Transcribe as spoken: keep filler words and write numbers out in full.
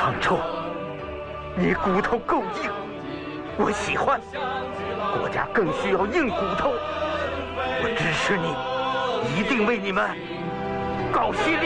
唐臭，你骨头够硬，我喜欢。国家更需要硬骨头，我支持你，一定为你们搞系列。